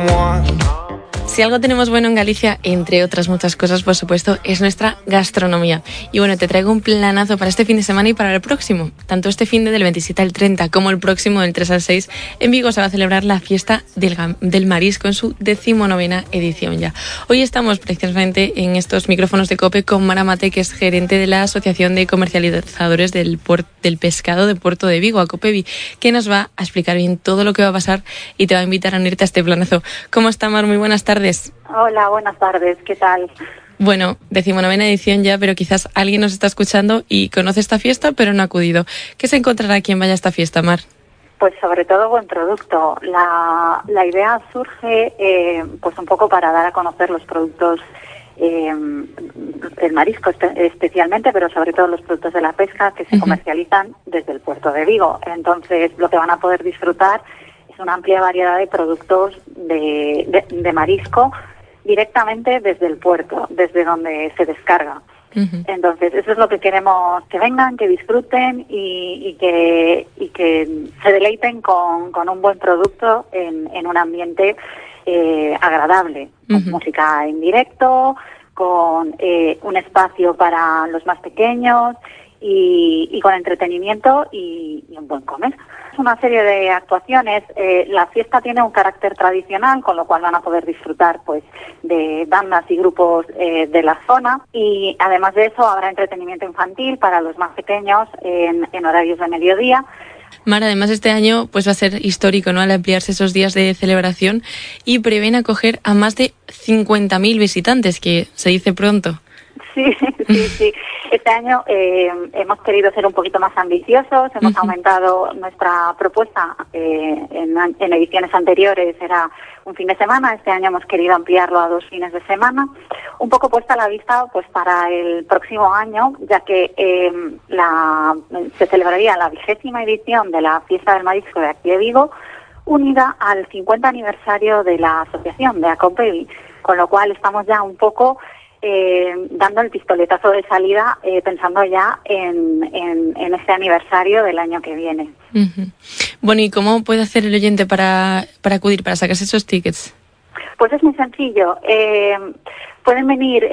Si algo tenemos bueno en Galicia, entre otras muchas cosas, por supuesto, es nuestra gastronomía. Y bueno, te traigo un planazo para este fin de semana y para el próximo. Tanto este fin de del 27 al 30 como el próximo del 3 al 6, en Vigo se va a celebrar la fiesta del marisco en su 19ª edición ya. Hoy estamos precisamente en estos micrófonos de COPE con Mara Mate, que es gerente de la Asociación de Comercializadores del Pescado de Puerto de Vigo, ACOPEVI, que nos va a explicar bien todo lo que va a pasar y te va a invitar a unirte a este planazo. ¿Cómo está, Mar? Muy buenas tardes. Hola, buenas tardes, ¿qué tal? Bueno, 19ª edición ya, pero quizás alguien nos está escuchando y conoce esta fiesta, pero no ha acudido. ¿Qué se encontrará quien vaya a esta fiesta, Mar? Pues sobre todo buen producto. La idea surge pues un poco para dar a conocer los productos, el marisco especialmente, pero sobre todo los productos de la pesca que se comercializan desde el puerto de Vigo. Entonces, lo que van a poder disfrutar es una amplia variedad de productos de marisco directamente desde el puerto, desde donde se descarga. Entonces, eso es lo que queremos, que vengan, que disfruten y que se deleiten con un buen producto en un ambiente agradable, con música en directo, con un espacio para los más pequeños y con entretenimiento y un buen comer. Una serie de actuaciones. La fiesta tiene un carácter tradicional, con lo cual van a poder disfrutar pues de bandas y grupos de la zona, y además de eso habrá entretenimiento infantil para los más pequeños en horarios de mediodía. Mar, además este año pues va a ser histórico, ¿no?, al ampliarse esos días de celebración, y prevén acoger a más de 50.000 visitantes, que se dice pronto. Sí. Este año hemos querido ser un poquito más ambiciosos, hemos aumentado nuestra propuesta. En ediciones anteriores era un fin de semana, este año hemos querido ampliarlo a 2 fines de semana, un poco puesta a la vista pues para el próximo año, ya que se celebraría la 20ª edición de la Fiesta del Marisco de aquí de Vigo, unida al 50 aniversario de la asociación de ACOPEVI, con lo cual estamos ya un poco dando el pistoletazo de salida, pensando ya en este aniversario del año que viene. Bueno, ¿y cómo puede hacer el oyente para acudir, para sacarse esos tickets? Pues es muy sencillo. Pueden venir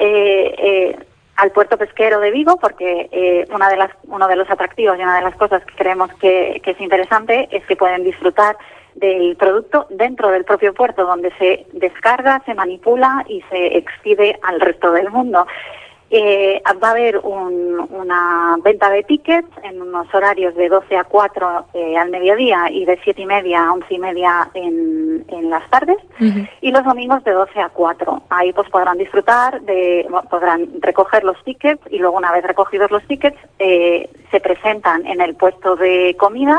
al puerto pesquero de Vigo, porque uno de los atractivos y una de las cosas que creemos que es interesante es que pueden disfrutar del producto dentro del propio puerto, donde se descarga, se manipula y se expide al resto del mundo. Va a haber una venta de tickets en unos horarios de 12 a 4 al mediodía y de 7:30 a 11:30 en las tardes, y los domingos de 12 a 4. Ahí pues podrán disfrutar, podrán recoger los tickets, y luego, una vez recogidos los tickets, se presentan en el puesto de comidas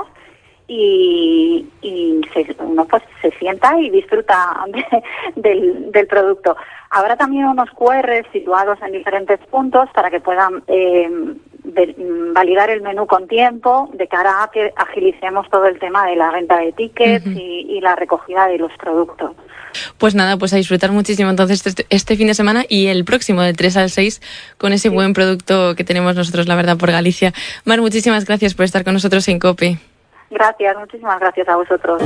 y uno pues se sienta y disfruta del producto. Habrá también unos QR situados en diferentes puntos para que puedan validar el menú con tiempo, de cara a que agilicemos todo el tema de la venta de tickets y la recogida de los productos. Pues nada, pues a disfrutar muchísimo entonces este fin de semana y el próximo, del 3 al 6, con ese buen producto que tenemos nosotros, la verdad, por Galicia. Mar, muchísimas gracias por estar con nosotros en COPE. Gracias, muchísimas gracias a vosotros.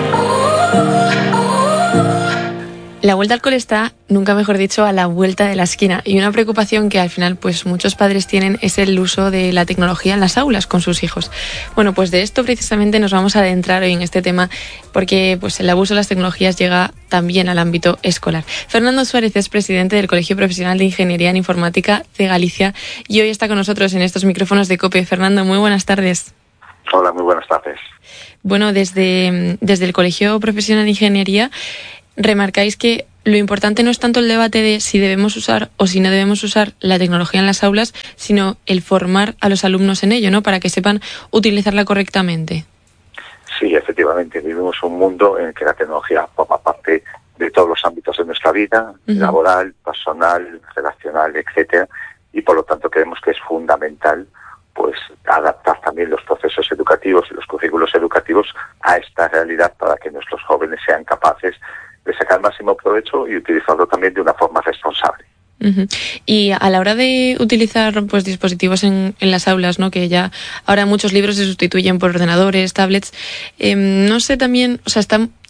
La vuelta al cole está, nunca mejor dicho, a la vuelta de la esquina, y una preocupación que al final pues muchos padres tienen es el uso de la tecnología en las aulas con sus hijos. Bueno, pues de esto precisamente nos vamos a adentrar hoy en este tema, porque pues el abuso de las tecnologías llega también al ámbito escolar. Fernando Suárez es presidente del Colegio Profesional de Ingeniería en Informática de Galicia y hoy está con nosotros en estos micrófonos de COPE. Fernando, muy buenas tardes. Hola, muy buenas tardes. Bueno, desde el Colegio Profesional de Ingeniería remarcáis que lo importante no es tanto el debate de si debemos usar o si no debemos usar la tecnología en las aulas, sino el formar a los alumnos en ello, ¿no?, para que sepan utilizarla correctamente. Sí, efectivamente, vivimos un mundo en el que la tecnología forma parte de todos los ámbitos de nuestra vida, laboral, personal, relacional, etcétera, y por lo tanto creemos que es fundamental pues adaptar también los procesos educativos y los currículos educativos a esta realidad para que nuestros jóvenes sean capaces de sacar el máximo provecho y utilizarlo también de una forma responsable. Y a la hora de utilizar pues dispositivos en las aulas, ¿no?, que ya ahora muchos libros se sustituyen por ordenadores, tablets, no sé también, o sea, está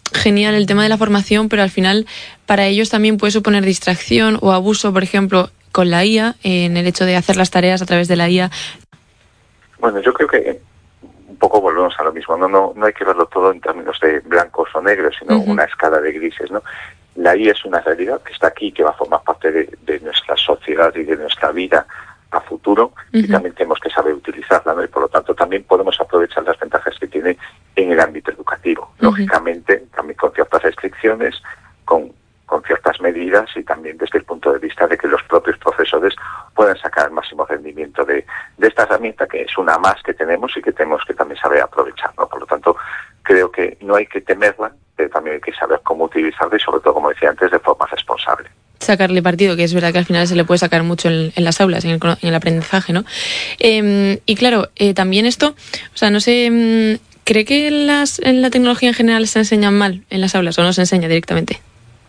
genial el tema de la formación, pero al final para ellos también puede suponer distracción o abuso, por ejemplo, con la IA, en el hecho de hacer las tareas a través de la IA. Bueno, yo creo que un poco volvemos a lo mismo. No hay que verlo todo en términos de blancos o negros, sino una escala de grises, ¿no? La IA es una realidad que está aquí, que va a formar parte de nuestra sociedad y de nuestra vida a futuro, y también tenemos que saber utilizarla, ¿no? Y por lo tanto también podemos aprovechar las ventajas que tiene en el ámbito educativo. Lógicamente, también con ciertas restricciones, con ciertas medidas, y también desde el punto de vista de que los propios profesores puedan sacar el máximo rendimiento de esta herramienta, que es una más que tenemos y que tenemos que también saber aprovechar, ¿no? Por lo tanto, creo que no hay que temerla, pero también hay que saber cómo utilizarla y, sobre todo, como decía antes, de forma responsable. Sacarle partido, que es verdad que al final se le puede sacar mucho en las aulas, en el aprendizaje, ¿no? Y claro, también esto, o sea, no sé, ¿cree que en la tecnología en general se enseñan mal en las aulas o no se enseña directamente?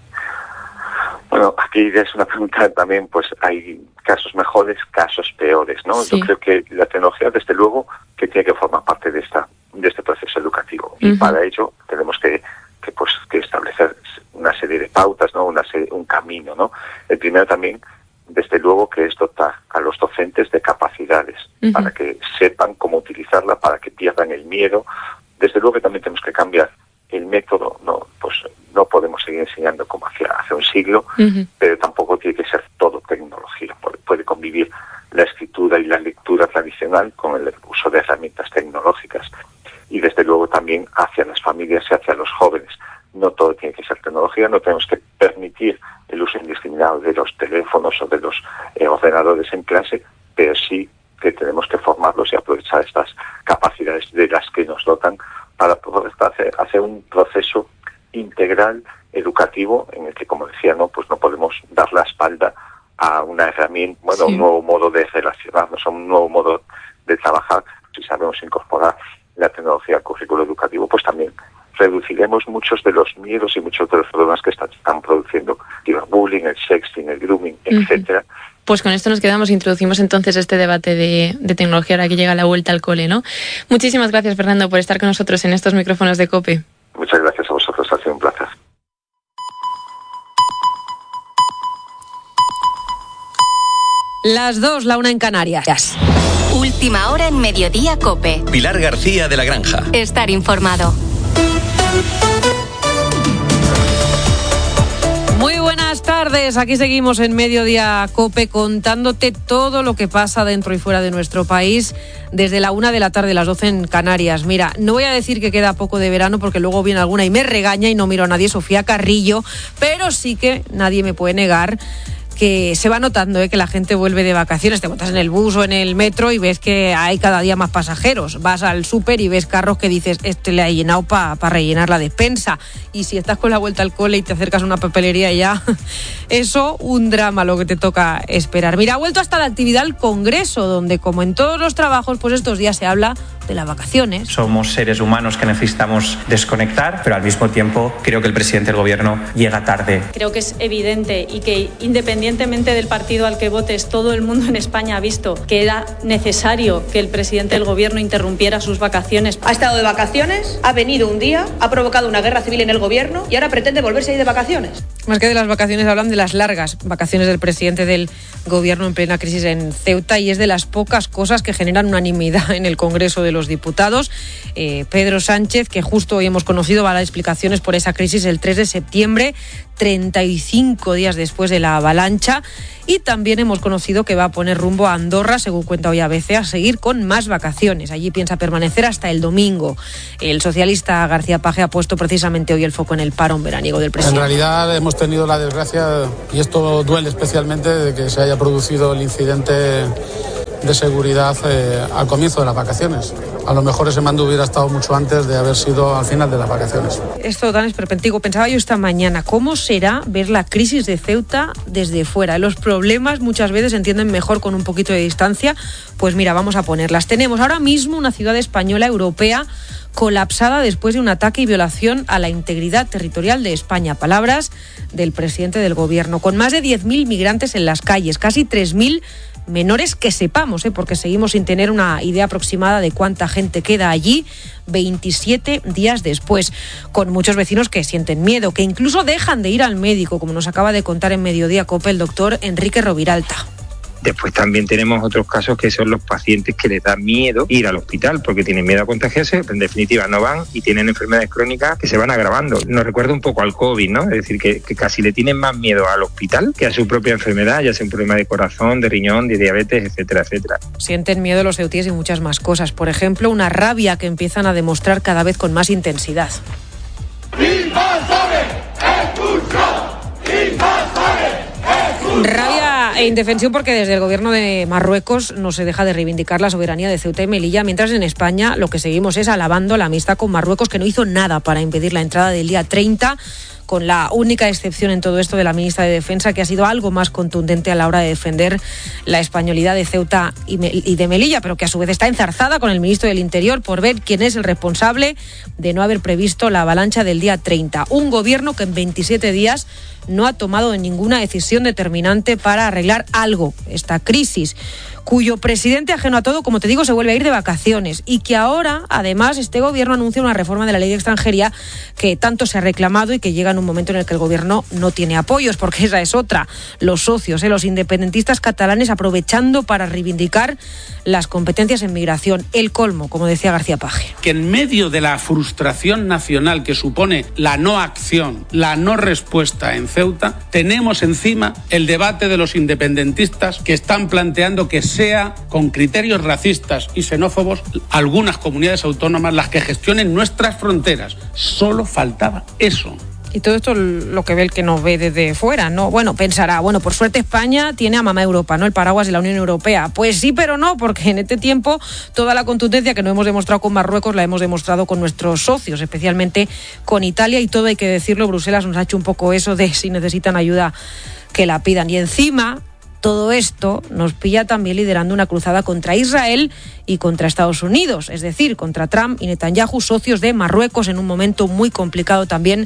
Bueno, aquí es una pregunta también, pues hay casos mejores, casos peores, ¿no? Sí. Yo creo que la tecnología, desde luego, que tiene que formar parte de este proceso educativo. Y para ello tenemos que establecer una serie de pautas, ¿no? Un camino, ¿no? El primero también, desde luego, que es dotar a los docentes de capacidades para que sepan cómo utilizarla, para que pierdan el miedo. Desde luego que también tenemos que cambiar el método, ¿no? Pues no podemos seguir enseñando como hace un siglo, pero tampoco tiene que ser todo tecnología. Puede convivir la escritura y la lectura tradicional con el uso de herramientas tecnológicas. Y desde luego también hacia las familias y hacia los jóvenes. No todo tiene que ser tecnología, no tenemos que permitir el uso indiscriminado de los teléfonos o de los ordenadores en clase, pero sí que tenemos que formarlos y aprovechar estas capacidades de las que nos dotan para poder hacer un proceso integral educativo en el que, como decía, no podemos dar la espalda a una herramienta, un nuevo modo de relacionarnos, a un nuevo modo de trabajar. Si sabemos incorporar la tecnología al currículo educativo, pues también reduciremos muchos de los miedos y muchos de los problemas que están produciendo el bullying, el sexting, el grooming, etcétera. Pues con esto nos quedamos. Introducimos entonces este debate de tecnología ahora que llega la vuelta al cole, ¿no? Muchísimas gracias, Fernando, por estar con nosotros en estos micrófonos de COPE. Muchas gracias a vosotros, ha sido un placer. Las 2, la 1 en Canarias. Última hora en Mediodía COPE. Pilar García de la Granja. Estar informado. Muy buenas tardes, aquí seguimos en Mediodía COPE contándote todo lo que pasa dentro y fuera de nuestro país desde la 1 de la tarde, las 12 en Canarias. Mira, no voy a decir que queda poco de verano porque luego viene alguna y me regaña y no miro a nadie, Sofía Carrillo, pero sí que nadie me puede negar que se va notando que la gente vuelve de vacaciones. Te montas en el bus o en el metro y ves que hay cada día más pasajeros. Vas al súper y ves carros que dices, le ha llenado para rellenar la despensa. Y si estás con la vuelta al cole y te acercas a una papelería ya, eso, un drama lo que te toca esperar. Mira, ha vuelto hasta la actividad al Congreso, donde como en todos los trabajos, pues estos días se habla de las vacaciones. Somos seres humanos que necesitamos desconectar, pero al mismo tiempo creo que el presidente del gobierno llega tarde. Creo que es evidente y que independientemente del partido al que votes, todo el mundo en España ha visto que era necesario que el presidente del gobierno interrumpiera sus vacaciones. Ha estado de vacaciones, ha venido un día, ha provocado una guerra civil en el gobierno y ahora pretende volverse a ir de vacaciones. Más que de las vacaciones, hablan de las largas vacaciones del presidente del gobierno en plena crisis en Ceuta, y es de las pocas cosas que generan unanimidad en el Congreso de los Diputados. Pedro Sánchez, que justo hoy hemos conocido, va a dar explicaciones por esa crisis el 3 de septiembre, 35 días después de la avalancha. Y también hemos conocido que va a poner rumbo a Andorra, según cuenta hoy ABC, a seguir con más vacaciones. Allí piensa permanecer hasta el domingo. El socialista García Page ha puesto precisamente hoy el foco en el parón veraniego del presidente. En realidad hemos tenido la desgracia, y esto duele especialmente, de que se haya producido el incidente de seguridad al comienzo de las vacaciones. A lo mejor ese mando hubiera estado mucho antes de haber sido al final de las vacaciones. Esto tan esperpéntico. Pensaba yo esta mañana, ¿cómo será ver la crisis de Ceuta desde fuera? Los problemas muchas veces se entienden mejor con un poquito de distancia. Pues mira, vamos a ponerlas. Tenemos ahora mismo una ciudad española europea colapsada después de un ataque y violación a la integridad territorial de España. Palabras del presidente del gobierno. Con más de 10.000 migrantes en las calles, casi 3.000 menores que sepamos, porque seguimos sin tener una idea aproximada de cuánta gente queda allí 27 días después, con muchos vecinos que sienten miedo, que incluso dejan de ir al médico, como nos acaba de contar en Mediodía COPE el doctor Enrique Roviralta. Después también tenemos otros casos que son los pacientes que les da miedo ir al hospital porque tienen miedo a contagiarse, en definitiva no van y tienen enfermedades crónicas que se van agravando. Nos recuerda un poco al COVID, ¿no? Es decir, que casi le tienen más miedo al hospital que a su propia enfermedad, ya sea un problema de corazón, de riñón, de diabetes, etcétera, etcétera. Sienten miedo los ceutíes y muchas más cosas. Por ejemplo, una rabia que empiezan a demostrar cada vez con más intensidad. Rabia e indefensión porque desde el gobierno de Marruecos no se deja de reivindicar la soberanía de Ceuta y Melilla, mientras en España lo que seguimos es alabando la amistad con Marruecos, que no hizo nada para impedir la entrada del día 30, con la única excepción en todo esto de la ministra de Defensa, que ha sido algo más contundente a la hora de defender la españolidad de Ceuta y de Melilla, pero que a su vez está enzarzada con el ministro del Interior por ver quién es el responsable de no haber previsto la avalancha del día 30. Un gobierno que en 27 días no ha tomado ninguna decisión determinante para arreglar algo, esta crisis, cuyo presidente, ajeno a todo, como te digo, se vuelve a ir de vacaciones, y que ahora, además, este gobierno anuncia una reforma de la ley de extranjería que tanto se ha reclamado y que llega en un momento en el que el gobierno no tiene apoyos, porque esa es otra. Los socios, los independentistas catalanes, aprovechando para reivindicar las competencias en migración. El colmo, como decía García Page. Que en medio de la frustración nacional que supone la no acción, la no respuesta en Ceuta, tenemos encima el debate de los independentistas que están planteando que sea con criterios racistas y xenófobos algunas comunidades autónomas las que gestionen nuestras fronteras. Solo faltaba eso. Y todo esto lo que ve el que nos ve desde fuera, ¿no? Bueno, pensará, por suerte España tiene a Mamá Europa, ¿no? El paraguas de la Unión Europea. Pues sí, pero no, porque en este tiempo toda la contundencia que no hemos demostrado con Marruecos la hemos demostrado con nuestros socios, especialmente con Italia, y todo hay que decirlo, Bruselas nos ha hecho un poco eso de si necesitan ayuda que la pidan. Y encima, todo esto nos pilla también liderando una cruzada contra Israel y contra Estados Unidos, es decir, contra Trump y Netanyahu, socios de Marruecos, en un momento muy complicado también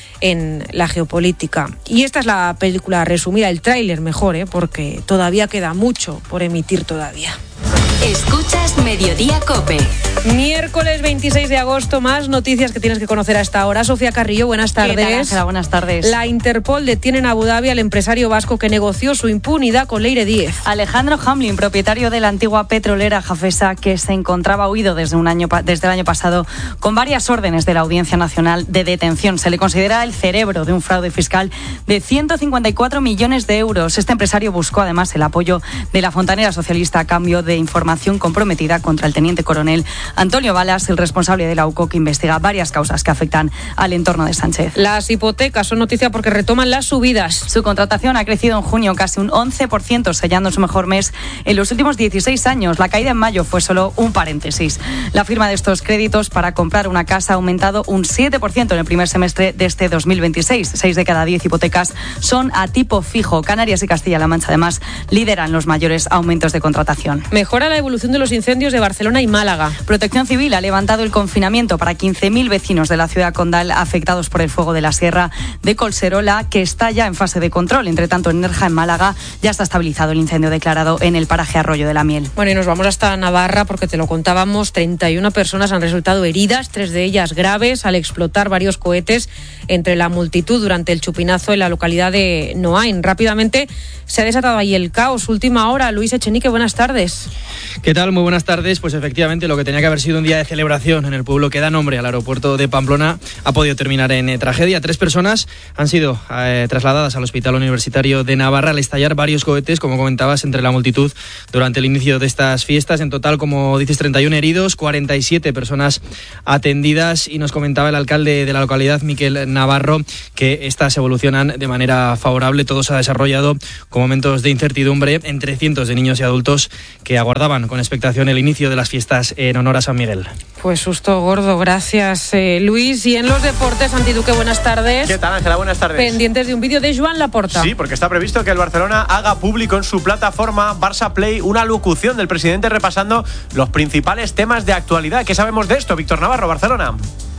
en la geopolítica. Y esta es la película resumida, el tráiler mejor, porque todavía queda mucho por emitir todavía. Escuchas Mediodía COPE. Miércoles 26 de agosto, más noticias que tienes que conocer a esta hora. Sofía Carrillo, buenas tardes. ¿Qué tal, Ángela? Buenas tardes. La Interpol detiene en Abu Dhabi al empresario vasco que negoció su impunidad con Leire Díez. Alejandro Hamlin, propietario de la antigua petrolera Jafesa, que se encontraba huido desde el año pasado con varias órdenes de la Audiencia Nacional de detención. Se le considera el cerebro de un fraude fiscal de 154 millones de euros. Este empresario buscó además el apoyo de la fontanera socialista a cambio de información comprometida contra el teniente coronel Antonio Balas, el responsable de la UCO, que investiga varias causas que afectan al entorno de Sánchez. Las hipotecas son noticia porque retoman las subidas. Su contratación ha crecido en junio casi un 11%, sellando su mejor mes en los últimos 16 años. La caída en mayo fue solo un paréntesis. La firma de estos créditos para comprar una casa ha aumentado un 7% en el primer semestre de este 2026. 6 de cada 10 hipotecas son a tipo fijo. Canarias y Castilla-La Mancha, además, lideran los mayores aumentos de contratación. Mejora la evolución de los incendios de Barcelona y Málaga. Protección Civil ha levantado el confinamiento para 15.000 vecinos de la ciudad condal afectados por el fuego de la Sierra de Collserola, que está ya en fase de control. Entre tanto, en Nerja, en Málaga, ya está estabilizado el incendio declarado en el paraje Arroyo de la Miel. Bueno, y nos vamos hasta Navarra porque te lo contábamos. 31 personas han resultado heridas, 3 de ellas graves, al explotar varios cohetes entre la multitud durante el chupinazo en la localidad de Noain. Rápidamente se ha desatado ahí el caos. Última hora, Luis Echenique, buenas tardes. ¿Qué tal? Muy buenas tardes. Pues efectivamente lo que tenía que haber sido un día de celebración en el pueblo que da nombre al aeropuerto de Pamplona ha podido terminar en tragedia. 3 personas han sido trasladadas al Hospital Universitario de Navarra al estallar varios cohetes, como comentabas, entre la multitud durante el inicio de estas fiestas. En total, como dices, 31 heridos, 47 personas atendidas, y nos comentaba el alcalde de la localidad, Miquel Navarro, que estas evolucionan de manera favorable. Todo se ha desarrollado con momentos de incertidumbre entre cientos de niños y adultos que aguardaban con expectación el inicio de las fiestas en honor a San Miguel. Pues susto gordo, gracias Luis. Y en los deportes, Santi Duque, buenas tardes. ¿Qué tal, Ángela? Buenas tardes. Pendientes de un vídeo de Joan Laporta. Sí, porque está previsto que el Barcelona haga público en su plataforma Barça Play una locución del presidente repasando los principales temas de actualidad. ¿Qué sabemos de esto, Víctor Navarro, Barcelona?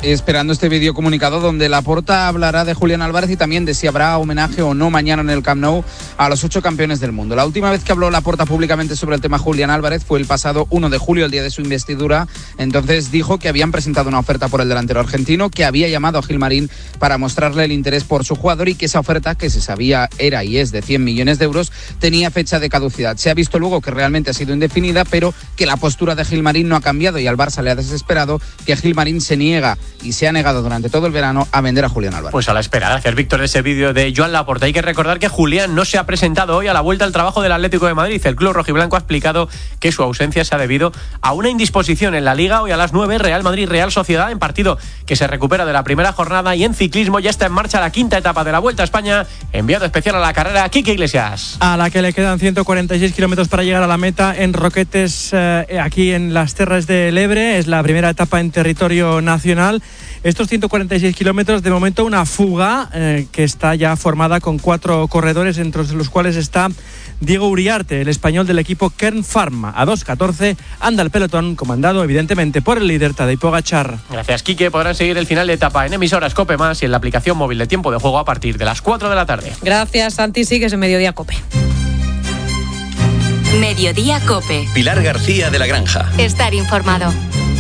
esperando este vídeo comunicado donde Laporta hablará de Julián Álvarez y también de si habrá homenaje o no mañana en el Camp Nou a los 8 campeones del mundo. La última vez que habló Laporta públicamente sobre el tema Julián Álvarez fue el pasado 1 de julio, el día de su investidura. Entonces dijo que habían presentado una oferta por el delantero argentino, que había llamado a Gilmarín para mostrarle el interés por su jugador y que esa oferta, que se sabía era y es de 100 millones de euros, tenía fecha de caducidad. Se ha visto luego que realmente ha sido indefinida, pero que la postura de Gilmarín no ha cambiado y al Barça le ha desesperado que Gilmarín se niega y se ha negado durante todo el verano a vender a Julián Álvarez. Pues a la espera. Gracias, Víctor, ese vídeo de Joan Laporta. Hay que recordar que Julián no se ha presentado hoy a la vuelta al trabajo del Atlético de Madrid. El club rojiblanco ha explicado que su ausencia se ha debido a una indisposición en la Liga. Hoy a las 9, Real Madrid-Real Sociedad, en partido que se recupera de la primera jornada. Y en ciclismo ya está en marcha la quinta etapa de la Vuelta a España. Enviado especial a la carrera, Quique Iglesias. A la que le quedan 146 kilómetros para llegar a la meta en Roquetes, aquí en las Terras del Ebre. Es la primera etapa en territorio nacional. Estos 146 kilómetros, de momento una fuga que está ya formada con 4 corredores, entre los cuales está Diego Uriarte, el español del equipo Kern Pharma. A 2:14 anda el pelotón, comandado evidentemente por el líder Tadej Pogačar. Gracias, Quique. Podrán seguir el final de etapa en emisoras COPE+ y en la aplicación móvil de Tiempo de Juego a partir de las 4 de la tarde. Gracias, Santi. Sigues en Mediodía COPE. Mediodía COPE. Pilar García de la Granja. Estar informado.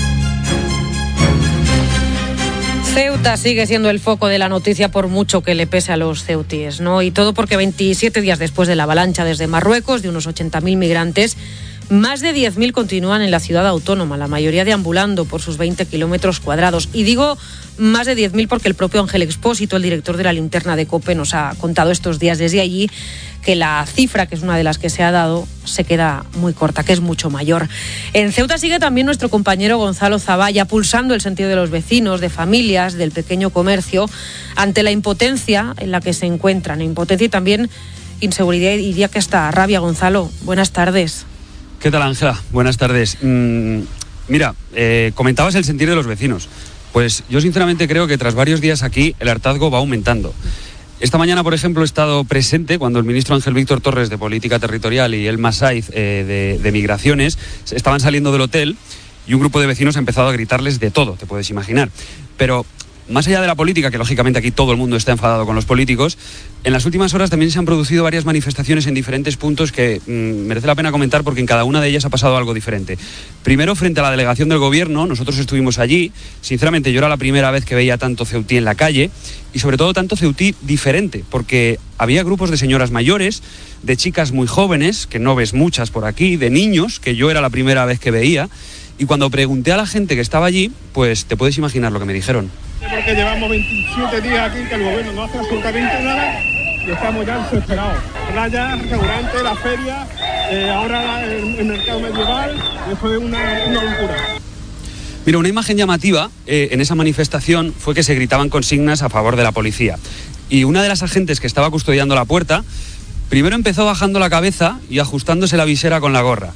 Ceuta sigue siendo el foco de la noticia por mucho que le pese a los ceutíes, ¿no? Y todo porque 27 días después de la avalancha desde Marruecos de unos 80.000 migrantes, más de 10.000 continúan en la ciudad autónoma, la mayoría deambulando por sus 20 kilómetros cuadrados. Y digo más de 10.000 porque el propio Ángel Expósito, el director de la Linterna de COPE, nos ha contado estos días desde allí que la cifra, que es una de las que se ha dado, se queda muy corta, que es mucho mayor. En Ceuta sigue también nuestro compañero Gonzalo Zavalla, pulsando el sentido de los vecinos, de familias, del pequeño comercio, ante la impotencia en la que se encuentran. Impotencia y también inseguridad, y diría que hasta rabia. Gonzalo, buenas tardes. ¿Qué tal, Ángela? Buenas tardes. Mira, comentabas el sentir de los vecinos. Pues yo sinceramente creo que tras varios días aquí el hartazgo va aumentando. Esta mañana, por ejemplo, he estado presente cuando el ministro Ángel Víctor Torres de Política Territorial y Elma Saiz de Migraciones estaban saliendo del hotel y un grupo de vecinos ha empezado a gritarles de todo, te puedes imaginar. Pero más allá de la política, que lógicamente aquí todo el mundo está enfadado con los políticos, en las últimas horas también se han producido varias manifestaciones en diferentes puntos que merece la pena comentar porque en cada una de ellas ha pasado algo diferente. Primero, frente a la delegación del gobierno, nosotros estuvimos allí. Sinceramente, yo era la primera vez que veía tanto ceutí en la calle y sobre todo tanto ceutí diferente, porque había grupos de señoras mayores, de chicas muy jóvenes, que no ves muchas por aquí, de niños, que yo era la primera vez que veía. Y cuando pregunté a la gente que estaba allí, pues te puedes imaginar lo que me dijeron. Porque llevamos 27 días aquí que el gobierno no hace absolutamente nada y estamos ya desesperados. Playa, restaurante, la feria, ahora el mercado medieval, eso es una locura. Mira, una imagen llamativa en esa manifestación fue que se gritaban consignas a favor de la policía. Y una de las agentes que estaba custodiando la puerta, primero empezó bajando la cabeza y ajustándose la visera con la gorra.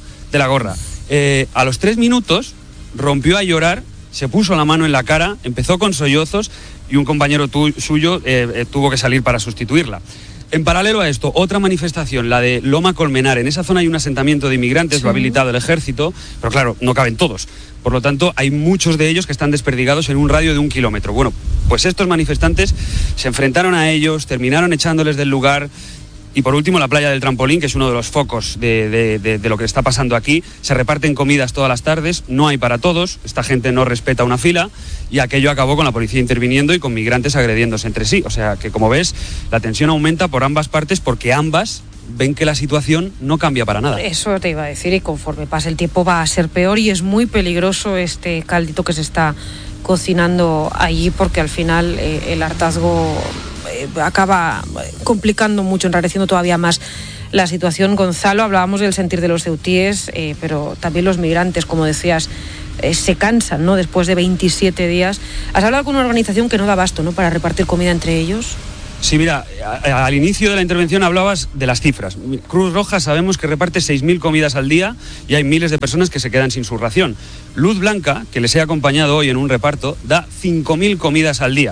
A los 3 minutos rompió a llorar, se puso la mano en la cara, empezó con sollozos y un compañero suyo tuvo que salir para sustituirla. En paralelo a esto, otra manifestación, la de Loma Colmenar. En esa zona hay un asentamiento de inmigrantes, lo ha habilitado el ejército, pero claro, no caben todos. Por lo tanto, hay muchos de ellos que están desperdigados en un radio de 1 kilómetro. Bueno, pues estos manifestantes se enfrentaron a ellos, terminaron echándoles del lugar. Y por último, la playa del Trampolín, que es uno de los focos de lo que está pasando aquí. Se reparten comidas todas las tardes, no hay para todos, esta gente no respeta una fila y aquello acabó con la policía interviniendo y con migrantes agrediéndose entre sí. O sea que, como ves, la tensión aumenta por ambas partes porque ambas ven que la situación no cambia para nada. Eso te iba a decir, y conforme pase el tiempo va a ser peor y es muy peligroso este caldito que se está cocinando allí porque al final el hartazgo acaba complicando mucho, enrareciendo todavía más la situación. Gonzalo, hablábamos del sentir de los ceutíes, pero también los migrantes, como decías, se cansan, ¿no? Después de 27 días. ¿Has hablado con una organización que no da abasto, ¿no?, para repartir comida entre ellos? Sí, mira, al inicio de la intervención hablabas de las cifras. Cruz Roja sabemos que reparte 6.000 comidas al día y hay miles de personas que se quedan sin su ración. Luz Blanca, que les he acompañado hoy en un reparto, da 5.000 comidas al día.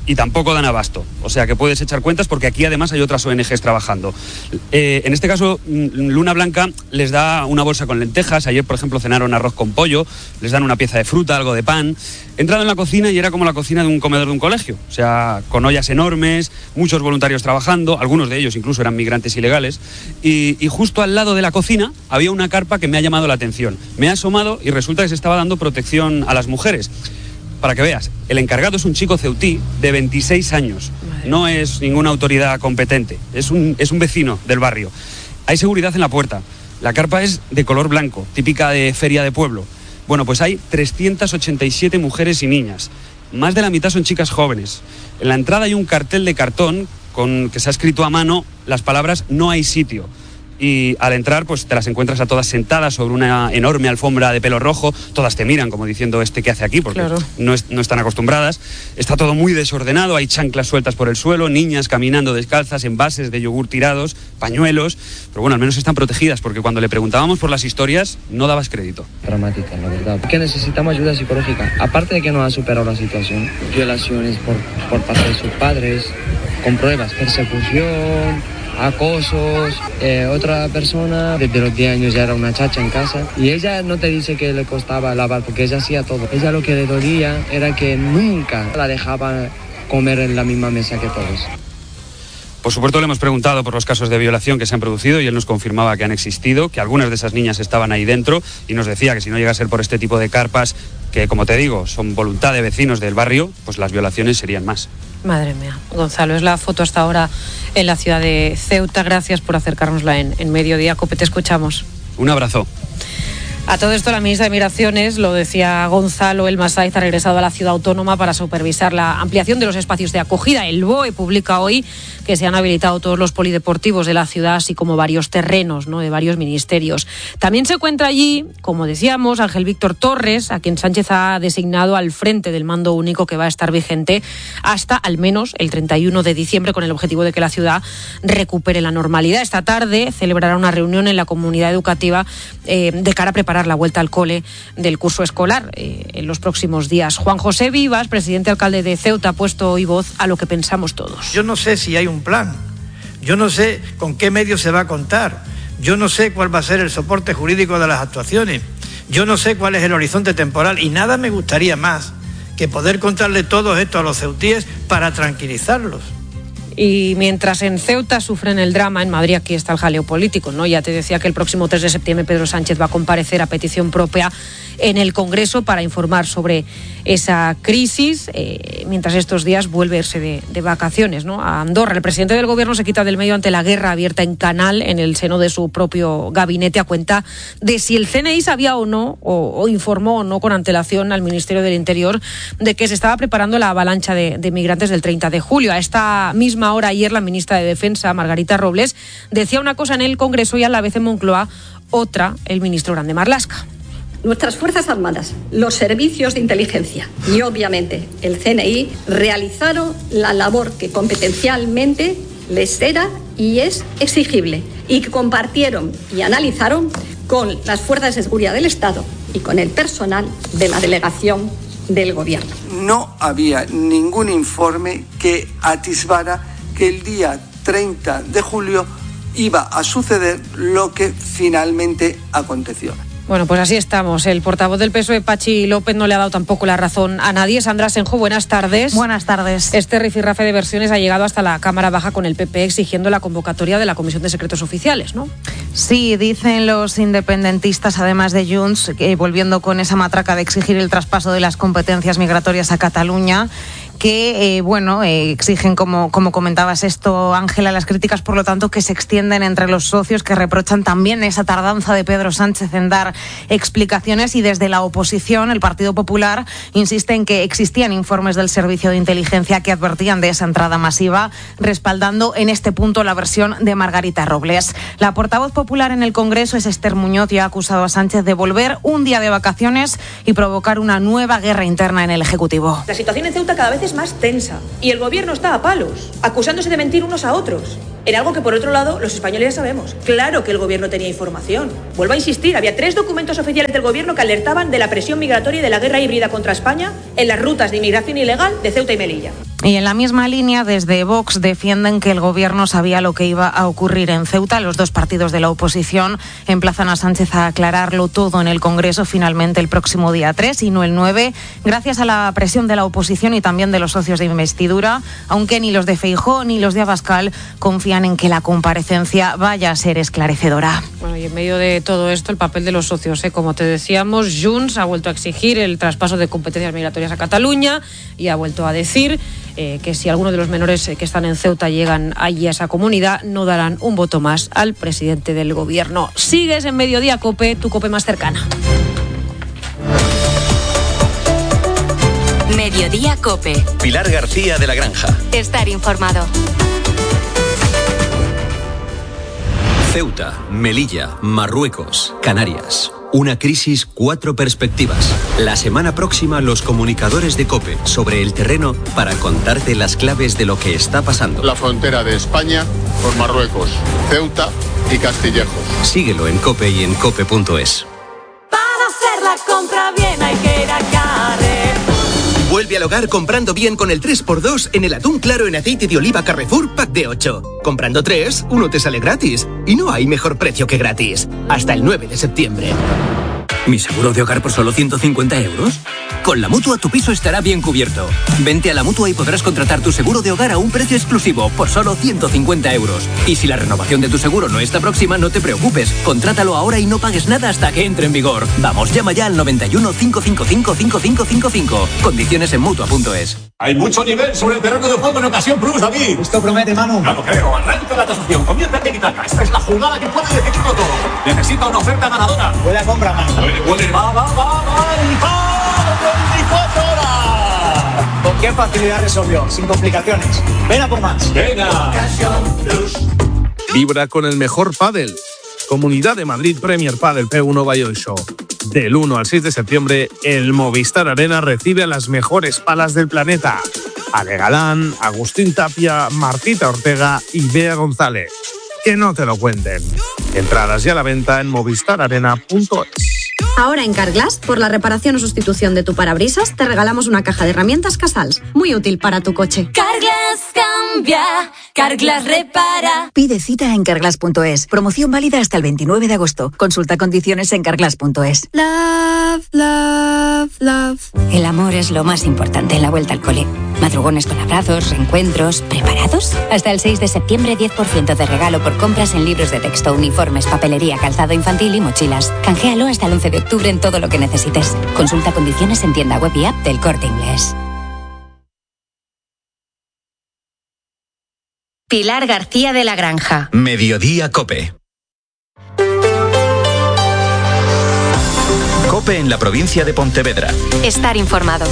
y tampoco dan abasto. O sea que puedes echar cuentas porque aquí además hay otras ONGs trabajando. En este caso, Luna Blanca les da una bolsa con lentejas. Ayer, por ejemplo, cenaron arroz con pollo, les dan una pieza de fruta, algo de pan. He entrado en la cocina y era como la cocina de un comedor de un colegio. O sea, con ollas enormes, muchos voluntarios trabajando, algunos de ellos incluso eran migrantes ilegales. Y justo al lado de la cocina había una carpa que me ha llamado la atención. Me he asomado y resulta que se estaba dando protección a las mujeres. Para que veas, el encargado es un chico ceutí de 26 años. No es ninguna autoridad competente, es un vecino del barrio. Hay seguridad en la puerta. La carpa es de color blanco, típica de feria de pueblo. Bueno, pues hay 387 mujeres y niñas. Más de la mitad son chicas jóvenes. En la entrada hay un cartel de cartón con que se ha escrito a mano las palabras "no hay sitio". Y al entrar, pues te las encuentras a todas sentadas sobre una enorme alfombra de pelo rojo. Todas te miran como diciendo, ¿qué hace aquí? Porque claro, no están acostumbradas. Está todo muy desordenado, hay chanclas sueltas por el suelo, niñas caminando descalzas, envases de yogur tirados, pañuelos. Pero bueno, al menos están protegidas, porque cuando le preguntábamos por las historias, no dabas crédito. Dramática, la verdad. Que necesitamos ayuda psicológica. Aparte de que no ha superado la situación, violaciones por parte de sus padres, con pruebas, persecución, acosos, otra persona desde los 10 años ya era una chacha en casa y ella no te dice que le costaba lavar porque ella hacía todo. Ella lo que le dolía era que nunca la dejaban comer en la misma mesa que todos. Por supuesto le hemos preguntado por los casos de violación que se han producido y él nos confirmaba que han existido, que algunas de esas niñas estaban ahí dentro y nos decía que si no llega a ser por este tipo de carpas, que como te digo, son voluntad de vecinos del barrio, pues las violaciones serían más. Madre mía. Gonzalo, es la foto hasta ahora en la ciudad de Ceuta. Gracias por acercárnosla en Mediodía Cope. Te escuchamos. Un abrazo. A todo esto, la ministra de Migraciones, lo decía Gonzalo, El Masaiz ha regresado a la ciudad autónoma para supervisar la ampliación de los espacios de acogida. El BOE publica hoy que se han habilitado todos los polideportivos de la ciudad, así como varios terrenos, ¿no?, de varios ministerios. También se encuentra allí, como decíamos, Ángel Víctor Torres, a quien Sánchez ha designado al frente del mando único que va a estar vigente hasta al menos el 31 de diciembre, con el objetivo de que la ciudad recupere la normalidad. Esta tarde celebrará una reunión en la comunidad educativa de cara a preparar la vuelta al cole del curso escolar en los próximos días. Juan José Vivas, presidente alcalde de Ceuta, ha puesto hoy voz a lo que pensamos todos. Yo no sé si hay un plan, yo no sé con qué medios se va a contar, yo no sé cuál va a ser el soporte jurídico de las actuaciones, yo no sé cuál es el horizonte temporal y nada me gustaría más que poder contarle todo esto a los ceutíes para tranquilizarlos. Y mientras en Ceuta sufren el drama, en Madrid aquí está el jaleo político, ¿no? Ya te decía que el próximo 3 de septiembre Pedro Sánchez va a comparecer a petición propia en el Congreso para informar sobre esa crisis, mientras estos días vuelve a irse de vacaciones, ¿no?, a Andorra. El presidente del Gobierno se quita del medio ante la guerra abierta en Canal, en el seno de su propio gabinete, a cuenta de si el CNI sabía o no, o informó o no con antelación al Ministerio del Interior de que se estaba preparando la avalancha de migrantes del 30 de julio. A esta misma hora ayer la ministra de Defensa, Margarita Robles, decía una cosa en el Congreso y a la vez en Moncloa otra el ministro Grande Marlaska. Nuestras Fuerzas Armadas, los servicios de inteligencia y obviamente el CNI realizaron la labor que competencialmente les era y es exigible y que compartieron y analizaron con las fuerzas de seguridad del Estado y con el personal de la delegación del Gobierno. No había ningún informe que atisbara que el día 30 de julio iba a suceder lo que finalmente aconteció. Bueno, pues así estamos. El portavoz del PSOE, Pachi López, no le ha dado tampoco la razón a nadie. Sandra Senjo, buenas tardes. Buenas tardes. Este rifirrafe de versiones ha llegado hasta la Cámara Baja con el PP exigiendo la convocatoria de la Comisión de Secretos Oficiales, ¿no? Sí, dicen los independentistas, además de Junts, volviendo con esa matraca de exigir el traspaso de las competencias migratorias a Cataluña, que, exigen, como comentabas esto, Ángela, las críticas, por lo tanto, que se extienden entre los socios, que reprochan también esa tardanza de Pedro Sánchez en dar explicaciones, y desde la oposición, el Partido Popular insiste en que existían informes del Servicio de Inteligencia que advertían de esa entrada masiva, respaldando en este punto la versión de Margarita Robles. La portavoz popular en el Congreso es Esther Muñoz y ha acusado a Sánchez de volver un día de vacaciones y provocar una nueva guerra interna en el Ejecutivo. La situación en Ceuta cada vez es más tensa y el Gobierno está a palos, acusándose de mentir unos a otros. En algo que, por otro lado, los españoles ya sabemos. Claro que el Gobierno tenía información. Vuelvo a insistir, había 3 documentos oficiales del Gobierno que alertaban de la presión migratoria y de la guerra híbrida contra España en las rutas de inmigración ilegal de Ceuta y Melilla. Y en la misma línea, desde Vox defienden que el gobierno sabía lo que iba a ocurrir en Ceuta. Los dos partidos de la oposición emplazan a Sánchez a aclararlo todo en el Congreso finalmente el próximo día 3 y no el 9, gracias a la presión de la oposición y también de los socios de investidura, aunque ni los de Feijóo ni los de Abascal confían en que la comparecencia vaya a ser esclarecedora. Bueno, y en medio de todo esto, el papel de los socios, como te decíamos, Junts ha vuelto a exigir el traspaso de competencias migratorias a Cataluña y ha vuelto a decir que si algunos de los menores que están en Ceuta llegan allí a esa comunidad, no darán un voto más al presidente del gobierno. Sigues en Mediodía COPE, tu COPE más cercana. Mediodía COPE. Pilar García de la Granja. Estar informado. Ceuta, Melilla, Marruecos, Canarias. Una crisis, 4 perspectivas. La semana próxima, los comunicadores de COPE sobre el terreno para contarte las claves de lo que está pasando. La frontera de España con Marruecos, Ceuta y Castillejos. Síguelo en COPE y en cope.es. Para hacer la compra bien hay que ir a Carrefour. Vuelve al hogar comprando bien con el 3x2 en el atún claro en aceite de oliva Carrefour Pack de 8. Comprando 3, uno te sale gratis. Y no hay mejor precio que gratis. Hasta el 9 de septiembre. ¿Mi seguro de hogar por solo 150 euros? Con la Mutua tu piso estará bien cubierto. Vente a la Mutua y podrás contratar tu seguro de hogar a un precio exclusivo por solo 150 euros. Y si la renovación de tu seguro no está próxima, no te preocupes. Contrátalo ahora y no pagues nada hasta que entre en vigor. Vamos, llama ya al 91 555 5555. Condiciones en Mutua.es. Hay mucho nivel sobre el terreno de juego en Ocasión Plus, David. Esto promete, Manu. No lo creo. Arranca la tasación. Comienza el tiki-taka. Esta es la jugada que puede decidirlo todo. Necesita una oferta ganadora. Buena compra, Manu. Puede. Va. 24 horas. ¿Con qué facilidad resolvió? Sin complicaciones. Ven a por más. Venga. Ocasión Plus. Vibra con el mejor pádel. Comunidad de Madrid Premier Padel P1 Bayo Show. Del 1 al 6 de septiembre, el Movistar Arena recibe a las mejores palas del planeta. Ale Galán, Agustín Tapia, Martita Ortega y Bea González. Que no te lo cuenten. Entradas ya a la venta en movistararena.es. Ahora en Carglass, por la reparación o sustitución de tu parabrisas, te regalamos una caja de herramientas Casals, muy útil para tu coche. Carglass cambia, Carglass repara. Pide cita en carglass.es. Promoción válida hasta el 29 de agosto. Consulta condiciones en carglass.es. Love, love, love. El amor es lo más importante en la vuelta al cole. Madrugones con abrazos, reencuentros. ¿Preparados? Hasta el 6 de septiembre, 10% de regalo por compras en libros de texto, uniformes, papelería, calzado infantil y mochilas. Canjealo hasta el 11 de octubre en todo lo que necesites. Consulta condiciones en tienda web y app del Corte Inglés. Pilar García de la Granja. Mediodía COPE. COPE en la provincia de Pontevedra. Estar informado.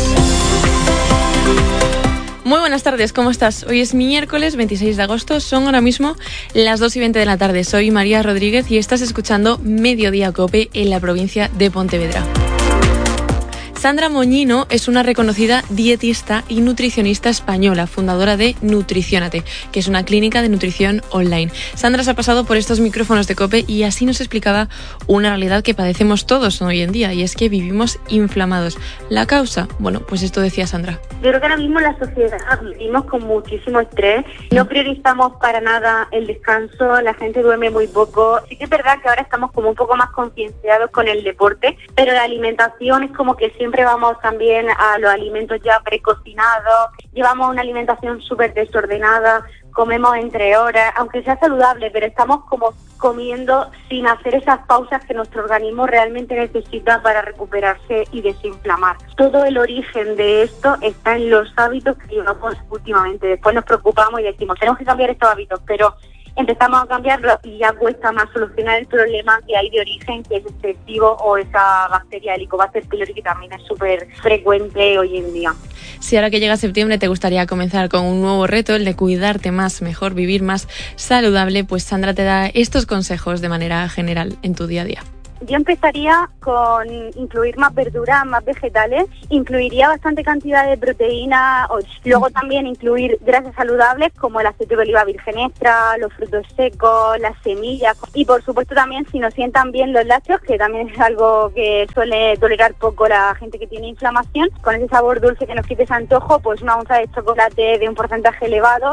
Muy buenas tardes, ¿cómo estás? Hoy es miércoles 26 de agosto, son ahora mismo las 2:20 de la tarde. Soy María Rodríguez y estás escuchando Mediodía COPE en la provincia de Pontevedra. Sandra Moñino es una reconocida dietista y nutricionista española, fundadora de Nutriciónate, que es una clínica de nutrición online. Sandra se ha pasado por estos micrófonos de COPE y así nos explicaba una realidad que padecemos todos hoy en día, y es que vivimos inflamados. ¿La causa? Bueno, pues esto decía Sandra. Yo creo que ahora mismo la sociedad vivimos con muchísimo estrés, no priorizamos para nada el descanso, la gente duerme muy poco. Sí que es verdad que ahora estamos como un poco más concienciados con el deporte, pero la alimentación es como que siempre vamos también a los alimentos ya precocinados, llevamos una alimentación súper desordenada, comemos entre horas, aunque sea saludable, pero estamos como comiendo sin hacer esas pausas que nuestro organismo realmente necesita para recuperarse y desinflamar. Todo el origen de esto está en los hábitos que llevamos últimamente. Después nos preocupamos y decimos, tenemos que cambiar estos hábitos, pero empezamos a cambiarlo y ya cuesta más solucionar el problema que hay de origen, que es excesivo, o esa bacteria Helicobacter pylori, que también es súper frecuente hoy en día. Si ahora que llega septiembre te gustaría comenzar con un nuevo reto, el de cuidarte más, mejor, vivir más saludable, pues Sandra te da estos consejos de manera general en tu día a día. Yo empezaría con incluir más verduras, más vegetales, incluiría bastante cantidad de proteína, luego también incluir grasas saludables como el aceite de oliva virgen extra, los frutos secos, las semillas y por supuesto también si nos sientan bien los lácteos, que también es algo que suele tolerar poco la gente que tiene inflamación, con ese sabor dulce que nos quite ese antojo, pues una onza de chocolate de un porcentaje elevado,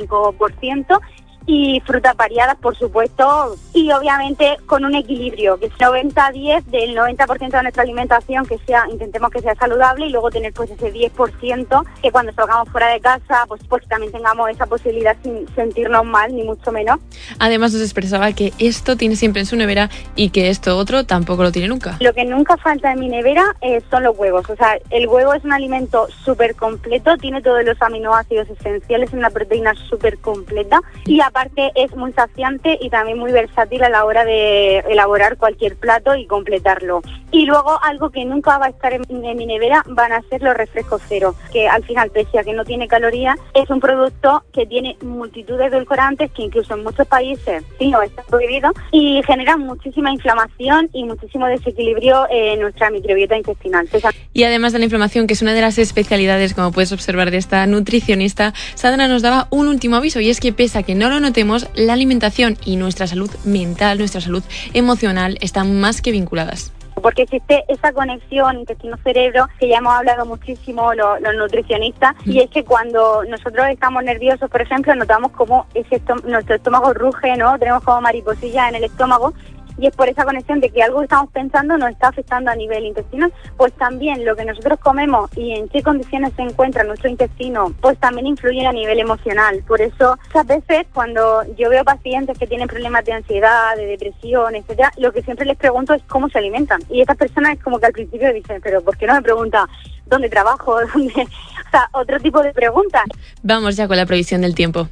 85%, y frutas variadas, por supuesto, y obviamente con un equilibrio, que es 90-10 del 90% de nuestra alimentación, que sea, intentemos que sea saludable, y luego tener pues ese 10% que cuando salgamos fuera de casa, pues también tengamos esa posibilidad sin sentirnos mal, ni mucho menos. Además nos expresaba que esto tiene siempre en su nevera y que esto otro tampoco lo tiene nunca. Lo que nunca falta en mi nevera son los huevos, o sea, el huevo es un alimento súper completo, tiene todos los aminoácidos esenciales, es una proteína súper completa, y aparte es muy saciante y también muy versátil a la hora de elaborar cualquier plato y completarlo. Y luego algo que nunca va a estar en mi nevera van a ser los refrescos cero, que al final, pese a que no tiene calorías, es un producto que tiene multitud de edulcorantes que incluso en muchos países sí no está prohibido y generan muchísima inflamación y muchísimo desequilibrio en nuestra microbiota intestinal. Y además de la inflamación, que es una de las especialidades, como puedes observar, de esta nutricionista, Sandra nos daba un último aviso, y es que pese a que no lo notemos, la alimentación y nuestra salud mental, nuestra salud emocional están más que vinculadas. Porque existe esa conexión intestino-cerebro que ya hemos hablado muchísimo los nutricionistas, y es que cuando nosotros estamos nerviosos, por ejemplo, notamos como nuestro estómago ruge, ¿no? Tenemos como mariposillas en el estómago, y es por esa conexión de que algo que estamos pensando nos está afectando a nivel intestinal. Pues también lo que nosotros comemos y en qué condiciones se encuentra nuestro intestino, pues también influye a nivel emocional. Por eso, muchas veces cuando yo veo pacientes que tienen problemas de ansiedad, de depresión, etcétera, lo que siempre les pregunto es cómo se alimentan. Y estas personas es como que al principio dicen, pero ¿por qué no me pregunta dónde trabajo? ¿Dónde? O sea, otro tipo de preguntas. Vamos ya con la previsión del tiempo.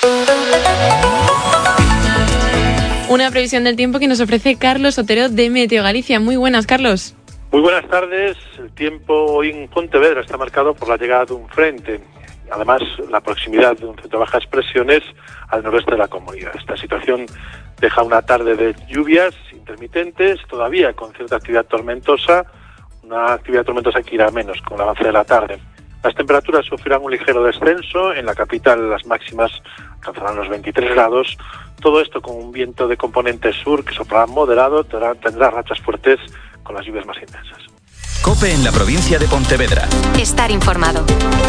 Una previsión del tiempo que nos ofrece Carlos Otero de Meteo Galicia. Muy buenas, Carlos. Muy buenas tardes. El tiempo hoy en Pontevedra está marcado por la llegada de un frente. Además, la proximidad de un centro de bajas presiones al noroeste de la comunidad. Esta situación deja una tarde de lluvias intermitentes, todavía con cierta actividad tormentosa. Una actividad tormentosa que irá menos con el avance de la tarde. Las temperaturas sufrirán un ligero descenso. En la capital las máximas alcanzarán los 23 grados. Todo esto con un viento de componente sur que soplará moderado, tendrá rachas fuertes con las lluvias más intensas. COPE en la provincia de Pontevedra. Estar informado.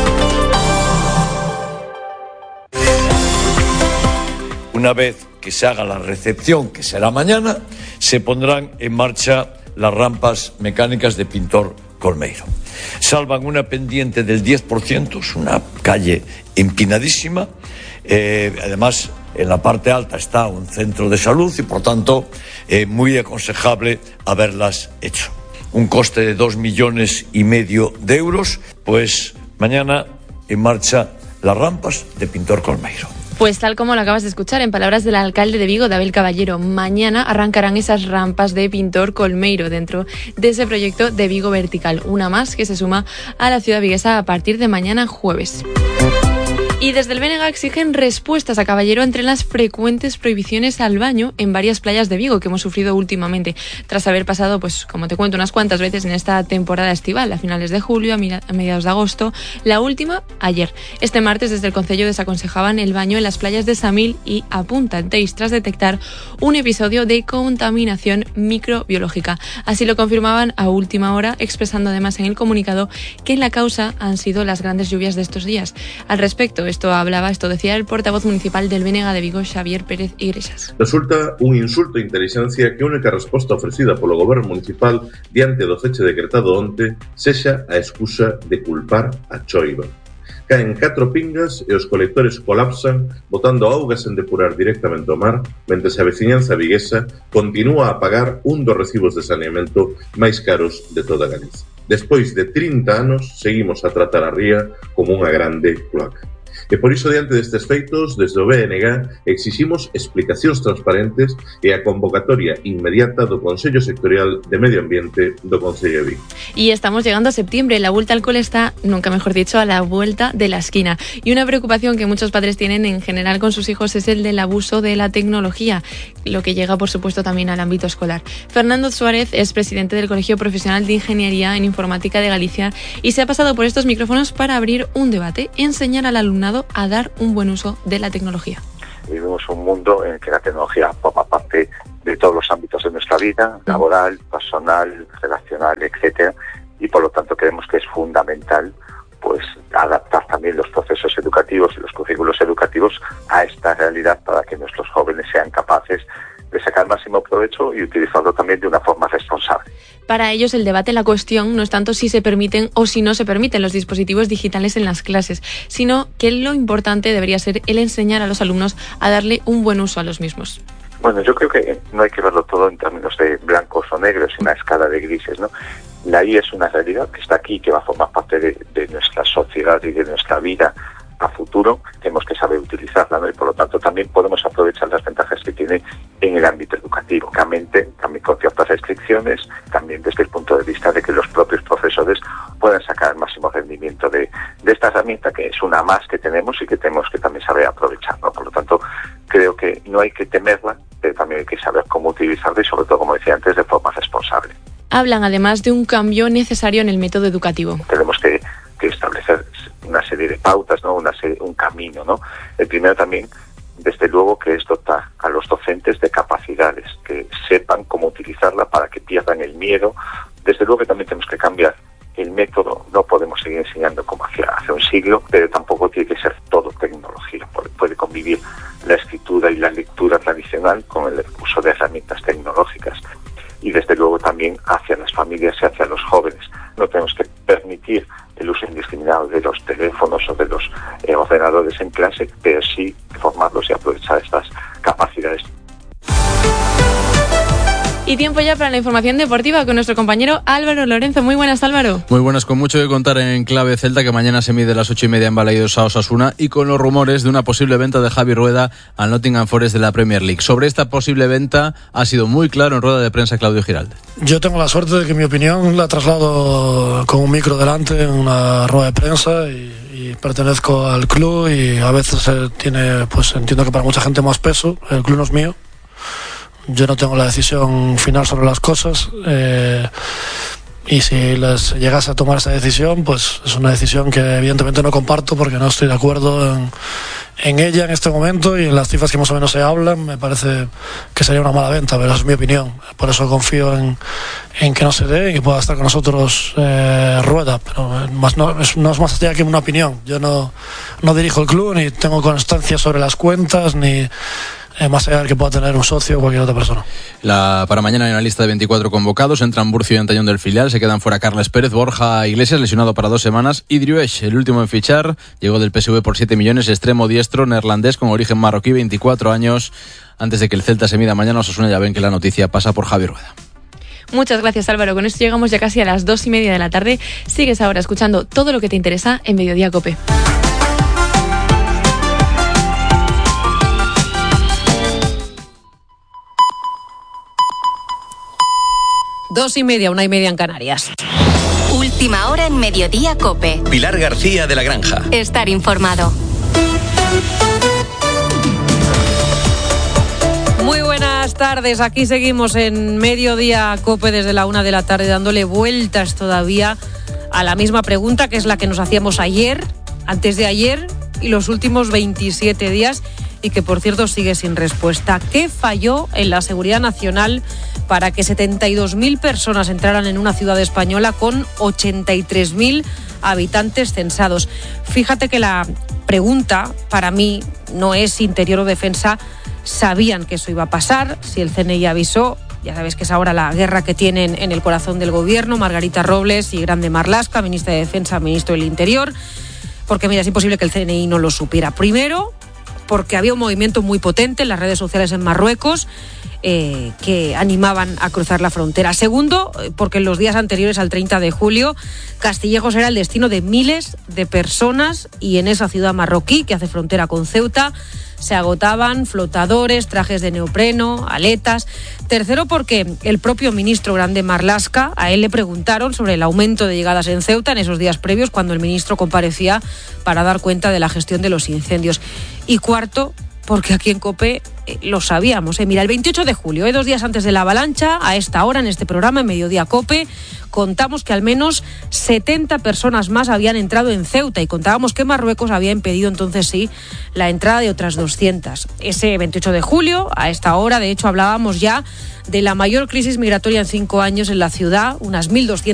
Una vez que se haga la recepción, que será mañana, se pondrán en marcha las rampas mecánicas de Pintor Colmeiro. Salvan una pendiente del 10%, es una calle empinadísima, además en la parte alta está un centro de salud y por tanto muy aconsejable haberlas hecho. Un coste de 2,5 millones de euros, pues mañana en marcha las rampas de Pintor Colmeiro. Pues tal como lo acabas de escuchar, en palabras del alcalde de Vigo, David Caballero, mañana arrancarán esas rampas de Pintor Colmeiro dentro de ese proyecto de Vigo Vertical, una más que se suma a la ciudad viguesa a partir de mañana jueves. Y desde el BNG exigen respuestas a Caballero entre las frecuentes prohibiciones al baño en varias playas de Vigo que hemos sufrido últimamente, tras haber pasado, pues como te cuento, unas cuantas veces en esta temporada estival, a finales de julio, a mediados de agosto, la última ayer. Este martes desde el Concello desaconsejaban el baño en las playas de Samil y a Punta Teis tras detectar un episodio de contaminación microbiológica. Así lo confirmaban a última hora, expresando además en el comunicado que la causa han sido las grandes lluvias de estos días. Al respecto, esto decía el portavoz municipal del BNG de Vigo, Xavier Pérez Iglesias. Resulta un insulto de inteligencia que a única resposta ofrecida polo goberno municipal diante do feche decretado onte sexa a excusa de culpar a choiva. Caen 4 pingas e os colectores colapsan botando augas sen depurar directamente ao mar, mentre a veciñanza viguesa continúa a pagar un dos recibos de saneamento máis caros de toda Galicia. Despois de 30 anos, seguimos a tratar a ría como unha grande cloaca. E por iso, diante destes feitos, desde o BNG exiximos explicacións transparentes e a convocatoria inmediata do Consello Sectorial de Medio Ambiente do Concello de Vigo. Y estamos llegando a septiembre. La vuelta al cole está, nunca mejor dicho, a la vuelta de la esquina. Y una preocupación que muchos padres tienen en general con sus hijos es el del abuso de la tecnología, lo que llega, por supuesto, también al ámbito escolar. Fernando Suárez es presidente del Colegio Profesional de Ingeniería en Informática de Galicia y se ha pasado por estos micrófonos para abrir un debate, enseñar al alumnado a dar un buen uso de la tecnología. Vivimos un mundo en el que la tecnología forma parte de todos los ámbitos de nuestra vida, laboral, personal, relacional, etcétera, y por lo tanto creemos que es fundamental pues adaptar también los procesos educativos y los currículos educativos a esta realidad para que nuestros jóvenes sean capaces de sacar máximo provecho y utilizarlo también de una forma responsable. Para ellos el debate, la cuestión, no es tanto si se permiten o si no se permiten los dispositivos digitales en las clases, sino que lo importante debería ser el enseñar a los alumnos a darle un buen uso a los mismos. Bueno, yo creo que no hay que verlo todo en términos de blancos o negros, en una escala de grises, ¿no? La IA es una realidad que está aquí, que va a formar parte de nuestra sociedad y de nuestra vida a futuro. Tenemos que saber utilizarla, ¿no? Y por lo tanto también podemos aprovechar las ventajas que tiene en el ámbito educativo, también con ciertas restricciones, también desde el punto de vista de que los propios profesores puedan sacar el máximo rendimiento de esta herramienta, que es una más que tenemos y que tenemos que también saber aprovechar, ¿no? Por lo tanto, creo que no hay que temerla, pero también hay que saber cómo utilizarla y, sobre todo, como decía antes, de forma responsable. Hablan además de un cambio necesario en el método educativo. Tenemos que establecer una serie de pautas, ¿no? Un camino, ¿no? El primero también, desde luego, que es dotar a los docentes de capacidades, que sepan cómo utilizarla para que pierdan el miedo. Desde luego que también tenemos que cambiar el método. No podemos seguir enseñando como hace un siglo, pero tampoco tiene que ser todo tecnología. Puede convivir la escritura y la lectura tradicional con el uso de herramientas tecnológicas. Y desde luego también hacia las familias y hacia los jóvenes. No tenemos que permitir el uso indiscriminado de los teléfonos o de los ordenadores en clase, pero sí formarlos y aprovechar estas capacidades. Y tiempo ya para la información deportiva con nuestro compañero Álvaro Lorenzo. Muy buenas, Álvaro. Muy buenas, con mucho que contar en clave celta, que mañana se mide a las 8:30 en Balaídos a Osasuna, y con los rumores de una posible venta de Javi Rueda al Nottingham Forest de la Premier League. Sobre esta posible venta ha sido muy claro en rueda de prensa Claudio Giralde. Yo tengo la suerte de que mi opinión la traslado con un micro delante en una rueda de prensa y pertenezco al club, y a veces tiene, pues entiendo que para mucha gente, más peso. El club no es mío. Yo no tengo la decisión final sobre las cosas, y si les llegase a tomar esa decisión, pues es una decisión que evidentemente no comparto, porque no estoy de acuerdo en ella en este momento, y en las cifras que más o menos se hablan me parece que sería una mala venta, pero esa es mi opinión. Por eso confío en que no se dé y que pueda estar con nosotros Rueda, pero no es más allá que una opinión. Yo no dirijo el club, ni tengo constancia sobre las cuentas, ni más allá del que pueda tener un socio o cualquier otra persona. Para mañana hay una lista de 24 convocados. Entran Burcio y Antañón del filial. Se quedan fuera Carles Pérez, Borja Iglesias, lesionado para 2 semanas, y Driouech, el último en fichar. Llegó del PSV por 7 millones, extremo diestro neerlandés con origen marroquí, 24 años. Antes de que el Celta se mida mañana, Osasuna, ya ven que la noticia pasa por Javi Rueda. Muchas gracias, Álvaro. Con esto llegamos ya casi a las 2:30 de la tarde. Sigues ahora escuchando todo lo que te interesa en Mediodía COPE. Dos y media, 1:30 en Canarias. Última hora en Mediodía COPE. Pilar García de la Granja. Estar informado. Muy buenas tardes, aquí seguimos en Mediodía COPE desde la 1 de la tarde, dándole vueltas todavía a la misma pregunta, que es la que nos hacíamos ayer, antes de ayer y los últimos 27 días, y que por cierto sigue sin respuesta. ¿Qué falló en la seguridad nacional para que 72.000 personas entraran en una ciudad española con 83.000 habitantes censados? Fíjate que la pregunta para mí no es Interior o Defensa. Sabían que eso iba a pasar, si el CNI avisó. Ya sabes que es ahora la guerra que tienen en el corazón del gobierno Margarita Robles y Grande Marlaska, ministra de Defensa, ministro del Interior, porque mira, es imposible que el CNI no lo supiera. Primero, porque había un movimiento muy potente en las redes sociales en Marruecos que animaban a cruzar la frontera. Segundo, porque en los días anteriores al 30 de julio, Castillejos era el destino de miles de personas y en esa ciudad marroquí que hace frontera con Ceuta se agotaban flotadores, trajes de neopreno, aletas. Tercero, porque el propio ministro Grande Marlaska, a él le preguntaron sobre el aumento de llegadas en Ceuta en esos días previos cuando el ministro comparecía para dar cuenta de la gestión de los incendios. Y cuarto, porque aquí en COPE lo sabíamos. Mira, el 28 de julio, 2 días antes de la avalancha, a esta hora en este programa, en Mediodía COPE, contamos que al menos 70 personas más habían entrado en Ceuta y contábamos que Marruecos había impedido entonces sí la entrada de otras 200. Ese 28 de julio, a esta hora, de hecho, hablábamos ya de la mayor crisis migratoria en 5 años en la ciudad, unas 1.200